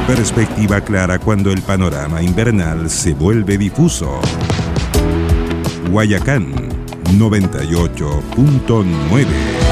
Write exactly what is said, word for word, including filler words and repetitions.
perspectiva clara cuando el panorama invernal se vuelve difuso. Guayacán noventa y ocho punto nueve.